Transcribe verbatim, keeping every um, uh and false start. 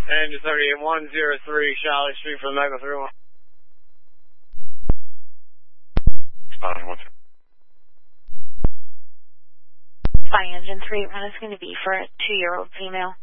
Engine thirty-eight one zero three, Charlotte Street for the Mega three one. Spotting one. Flying engine three one is going to be for a two-year-old female.